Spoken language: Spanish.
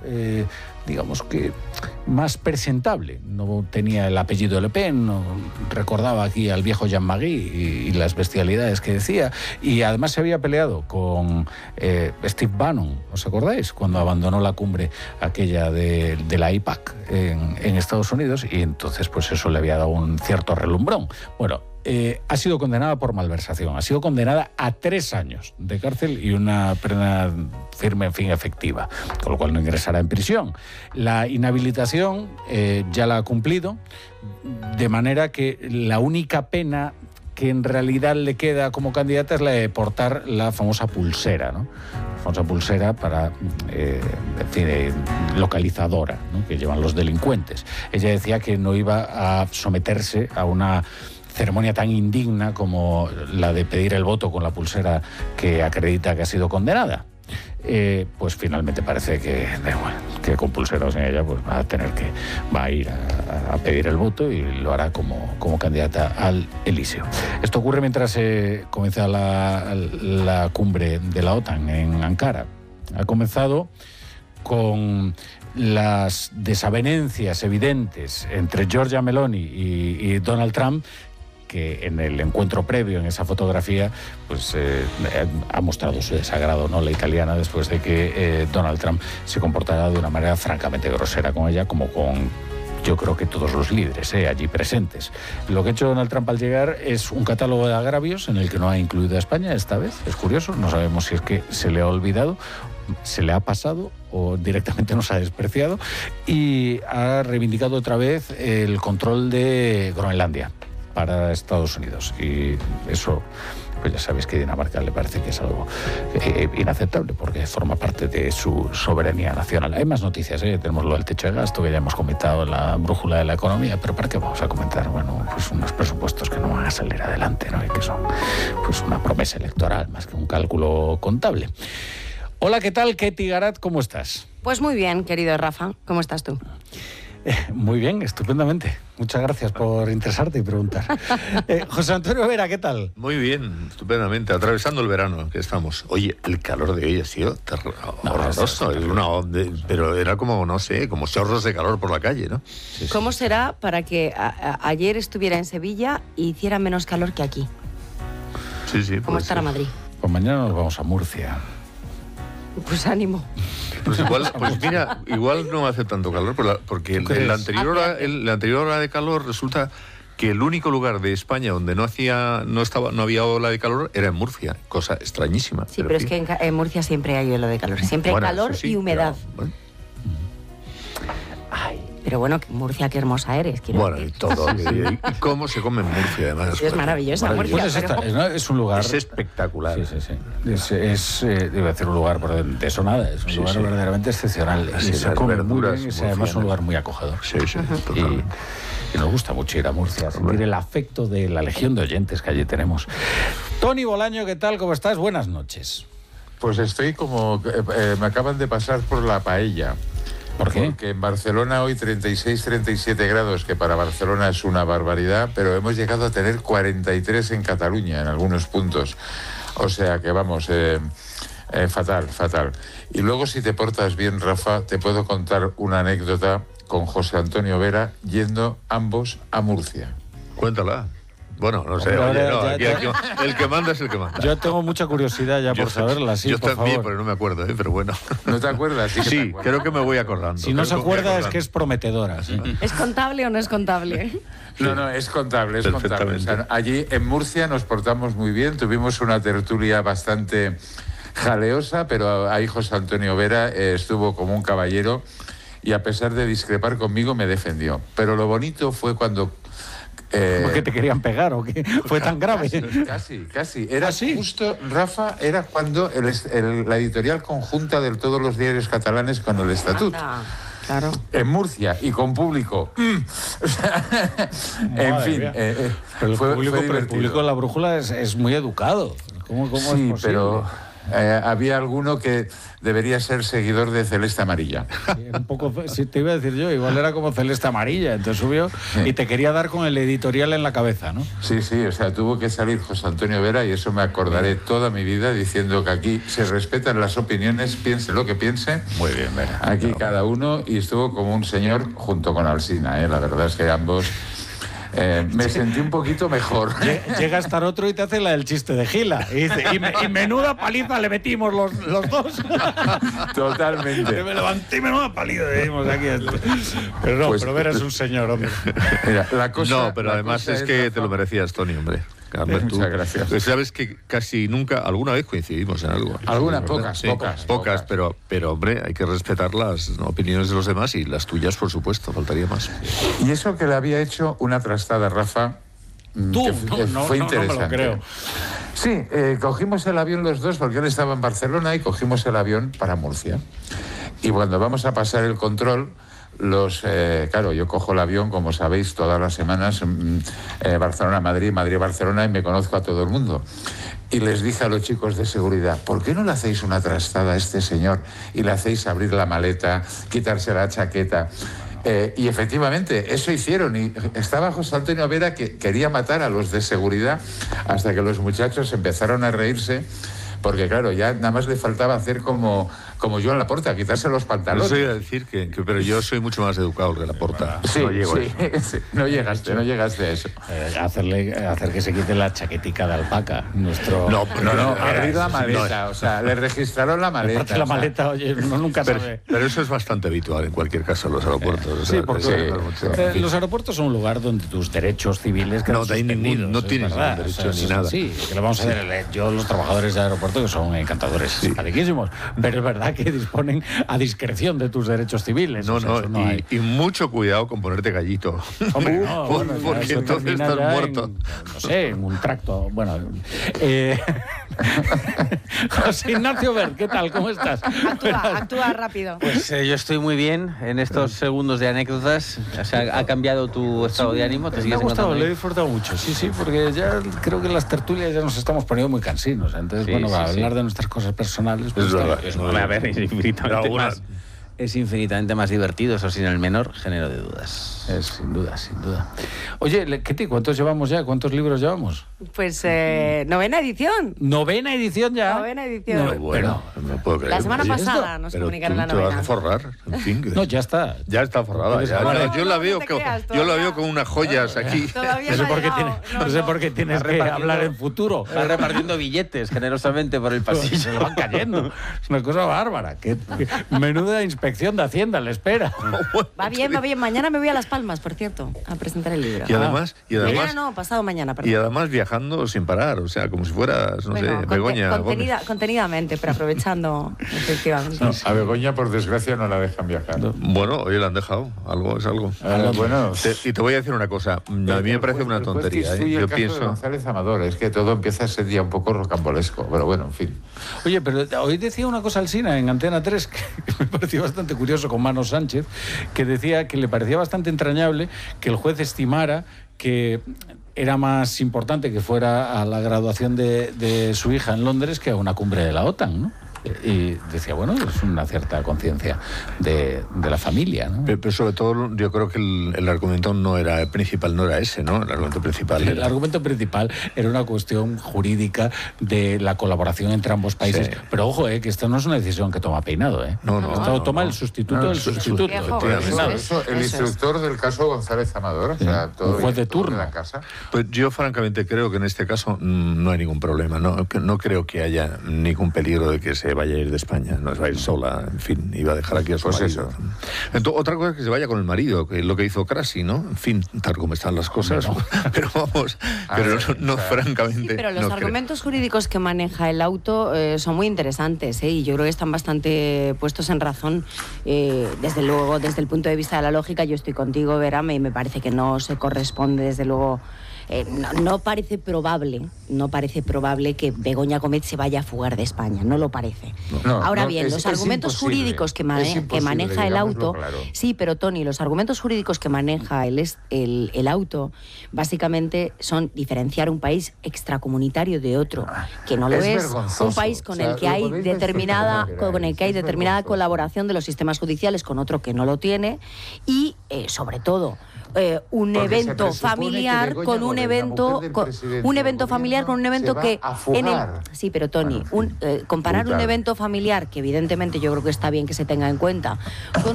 digamos que más presentable. No tenía el apellido Le Pen, no recordaba aquí al viejo Jean-Marie y las bestialidades que decía, y además se había peleado con Steve Bannon, ¿os acordáis? Cuando abandonó la cumbre aquella de la AIPAC en Estados Unidos, y entonces pues eso le había dado un cierto relumbrón. Bueno, ha sido condenada por malversación, ha sido condenada a 3 años de cárcel y una pena firme, en fin, efectiva, con lo cual no ingresará en prisión. La inhabilitación ya la ha cumplido, de manera que la única pena que en realidad le queda como candidata es la de portar la famosa pulsera, ¿no? La famosa pulsera para, en fin, localizadora, ¿no?, que llevan los delincuentes. Ella decía que no iba a someterse a una ceremonia tan indigna como la de pedir el voto con la pulsera que acredita que ha sido condenada. Pues finalmente parece que, bueno, que con pulsera o sin ella pues va a ir a pedir el voto, y lo hará como candidata al Elíseo. Esto ocurre mientras comienza la cumbre de la OTAN en Ankara. Ha comenzado con las desavenencias evidentes entre Giorgia Meloni y Donald Trump, que en el encuentro previo, en esa fotografía, pues ha mostrado su desagrado, ¿no?, la italiana, después de que Donald Trump se comportara de una manera francamente grosera con ella, como con, yo creo que todos los líderes allí presentes. Lo que ha hecho Donald Trump al llegar es un catálogo de agravios en el que no ha incluido a España esta vez. Es curioso, no sabemos si es que se le ha olvidado, se le ha pasado o directamente nos ha despreciado, y ha reivindicado otra vez el control de Groenlandia para Estados Unidos, y eso, pues ya sabéis que a Dinamarca le parece que es algo inaceptable, porque forma parte de su soberanía nacional. Hay más noticias, tenemos lo del techo de gasto, que ya hemos comentado en la brújula de la economía, pero ¿para qué vamos a comentar? Bueno, pues unos presupuestos que no van a salir adelante, ¿no?, y que son pues una promesa electoral más que un cálculo contable. Hola, ¿qué tal? Ketty Garat, ¿cómo estás? Pues muy bien, querido Rafa, ¿cómo estás tú? Muy bien, estupendamente. Muchas gracias por interesarte y preguntar. José Antonio Vera, ¿qué tal? Muy bien, estupendamente, atravesando el verano que estamos. Oye, el calor de hoy ha sido horroroso, pero era como, no sé, como chorros de calor por la calle, ¿no? Sí. ¿Cómo será para que ayer estuviera en Sevilla y hiciera menos calor que aquí? Sí. ¿Cómo estará Madrid? Pues mañana nos vamos a Murcia. Pues ánimo. Pues igual, pues mira, igual no hace tanto calor, porque la anterior hora de calor resulta que el único lugar de España donde no había ola de calor era en Murcia, cosa extrañísima. Sí, pero es que en Murcia siempre hay ola de calor, siempre hay calor y humedad. Pero, Pero bueno, Murcia, qué hermosa eres. Bueno, y todo. ¿Y cómo se come en Murcia, además? Es maravillosa Murcia. Pues es un lugar... Es espectacular. Sí. Debe ser un lugar, de eso nada, es un lugar verdaderamente excepcional. Sí, se come verduras muy bien, y además es un lugar muy acogedor. Sí, totalmente. Y nos gusta mucho ir a Murcia, sentir el afecto de la legión de oyentes que allí tenemos. Tony Bolaño, ¿qué tal? ¿Cómo estás? Buenas noches. Pues estoy como... me acaban de pasar por la paella. ¿Por qué? Porque en Barcelona hoy 36, 37 grados, que para Barcelona es una barbaridad, pero hemos llegado a tener 43 en Cataluña, en algunos puntos. O sea que vamos, fatal. Y luego, si te portas bien, Rafa, te puedo contar una anécdota con José Antonio Vera yendo ambos a Murcia. Cuéntala. Bueno, no sé, el que manda es el que manda. Yo tengo mucha curiosidad ya por saberla, sí, yo por también, favor. pero no me acuerdo, pero bueno. ¿No te acuerdas? Sí, creo que me voy acordando. Si no se acuerda es que es prometedora. ¿Sí? ¿Es contable o no es contable? No, es contable, es contable. O sea, allí en Murcia nos portamos muy bien, tuvimos una tertulia bastante jaleosa, pero ahí José Antonio Vera estuvo como un caballero y a pesar de discrepar conmigo me defendió. Pero lo bonito fue cuando... ¿Por qué te querían pegar o qué? ¿Fue tan grave? Casi. Era justo, Rafa, era cuando la editorial conjunta de todos los diarios catalanes con el Estatut. Claro. En Murcia y con público. O sea, en fin. Pero el público de la brújula es muy educado. ¿Cómo sí, es posible? había alguno que debería ser seguidor de Celeste Amarilla. Sí, un poco, sí, te iba a decir yo, igual era como Celeste Amarilla, entonces subió y te quería dar con el editorial en la cabeza, ¿no? Sí, o sea, tuvo que salir José Antonio Vera y eso me acordaré toda mi vida diciendo que aquí se respetan las opiniones, piense lo que piense. Muy bien, Vera. Aquí cada uno, y estuvo como un señor junto con Alsina, la verdad es que ambos... me sentí un poquito mejor. Llega a estar otro y te hace la del chiste de Gila. Y dice, y menuda paliza le metimos los dos. Totalmente. Me levanté y menuda paliza le dimos aquí. Pero no, Pues, pero Vera es un señor, hombre. Mira, la cosa, No, pero la además cosa es que la te lo merecías, Tony, hombre. Muchas gracias. Pues sabes que casi nunca, alguna vez coincidimos en algo. Algunas, Sí, pocas. pero hombre, hay que respetar las opiniones de los demás y las tuyas, por supuesto, faltaría más. Y eso que le había hecho una trastada, Rafa, Tú, que fue no interesante. me lo creo. Sí, cogimos el avión los dos porque él estaba en Barcelona y cogimos el avión para Murcia. Y cuando vamos a pasar el control, claro, yo cojo el avión, como sabéis, todas las semanas, Barcelona-Madrid, Madrid-Barcelona, y me conozco a todo el mundo. Y les dije a los chicos de seguridad, ¿por qué no le hacéis una trastada a este señor y le hacéis abrir la maleta, quitarse la chaqueta? Y efectivamente, eso hicieron. Y estaba José Antonio Vera, que quería matar a los de seguridad, hasta que los muchachos empezaron a reírse. Porque claro, ya nada más le faltaba hacer como Joan Laporta, quitarse los pantalones. No sé decir pero yo soy mucho más educado que Laporta. Sí, no llego sí, sí, no llegaste a eso. Hacer que se quite la chaquetica de alpaca. No, abrir la maleta, o sea, le registraron la maleta. Aparte la maleta, oye, uno nunca sabe. Pero eso es bastante habitual en cualquier caso en los aeropuertos. Sí, porque los aeropuertos son un lugar donde tus derechos civiles quedan suspendidos. No tienes ningún derecho ni nada. Sí, que lo vamos a hacer. Yo, los trabajadores de aeropuerto, que son encantadores, simpatiquísimos, pero es verdad que disponen a discreción de tus derechos civiles. Y mucho cuidado con ponerte gallito. Hombre, porque entonces estás muerto. No sé, en un tracto. Bueno. José Ignacio Ver, ¿qué tal? ¿Cómo estás? Actúa rápido. Pues yo estoy muy bien en estos segundos de anécdotas. O sea, ¿ha cambiado tu estado de ánimo? ¿Te Me ha sigues gustado, encontrando le he bien? disfrutado mucho, sí, porque ya creo que en las tertulias ya nos estamos poniendo muy cansinos. Entonces, hablar de nuestras cosas personales... Pues, Es verdad. A ver, es infinitamente más divertido, eso sin el menor género de dudas. Sin duda. Oye, Ketty, ¿cuántos llevamos ya? ¿Cuántos libros llevamos? Pues novena edición. ¿Novena edición ya? Novena edición. No, bueno, no puedo creer. La semana Oye, pasada nos pero comunicaron la tú te vas novena. a forrar, en fin. No, ya está. Ya está forrada. Ya. Bueno, Yo la no veo te que creas, yo la todavía. veo con unas joyas aquí. Todavía No sé no ha por qué llegado. tienes que hablar en futuro. Va repartiendo billetes generosamente por el pasillo. Se le van cayendo. Es una cosa bárbara. Menuda inspección de Hacienda le espera. Va bien. Mañana me voy a Las Palmas, por cierto, a presentar el libro. Y además, Mañana no, pasado mañana, perdón. y además viajando sin parar, o sea, como si fueras, no Bueno, sé, Begoña Gómez. contenidamente, pero aprovechando, efectivamente. No, a Begoña, por desgracia, no la dejan viajar. Bueno, hoy la han dejado, algo es algo. Bueno, Y te voy a decir una cosa, a mí me parece una tontería. El Yo caso de pienso... González Amador, es que todo empieza a ser ya un poco rocambolesco, pero bueno, en fin. Oye, pero hoy decía una cosa Alsina en Antena 3 que me pareció bastante curioso con Mano Sánchez, que decía que le parecía bastante entrañable que el juez estimara que era más importante que fuera a la graduación de su hija en Londres que a una cumbre de la OTAN, ¿no? Y decía, bueno, es una cierta conciencia de la familia, ¿no? Pero sobre todo yo creo que el argumento principal no era ese, ¿no? El argumento principal El argumento principal era una cuestión jurídica de la colaboración entre ambos países. Sí. Pero ojo, que esta no es una decisión que toma Peinado, ¿eh? No, toma no. el sustituto del sustituto. Viejo. Eso, el instructor del caso González Amador, o sea, todo un juez de el turno turno. de la casa. Pues yo francamente creo que en este caso no hay ningún problema. No creo que haya ningún peligro de que se vaya a ir de España. No se va a ir sola, en fin, iba a dejar aquí a su Pues marido. eso. Entonces, otra cosa es que se vaya con el marido, que es lo que hizo Crassi, ¿no? En fin, tal como están las cosas. Pero vamos, francamente. Sí, pero los no creo. argumentos jurídicos que maneja el auto son muy interesantes, y yo creo que están bastante puestos en razón. Desde luego, desde el punto de vista de la lógica, yo estoy contigo, Vera, y me parece que no se corresponde, desde luego, no parece probable que Begoña Gómez se vaya a fugar de España, no lo parece. Ahora bien, los argumentos jurídicos que maneja el auto, claro. Sí, pero Tony, los argumentos jurídicos que maneja el auto básicamente son diferenciar un país extracomunitario de otro, que no lo es, un país con el que hay determinada colaboración de los sistemas judiciales con otro que no lo tiene, y sobre todo un evento familiar con un evento que sí, pero Tony, comparar un evento familiar, que evidentemente yo creo que está bien que se tenga en cuenta, con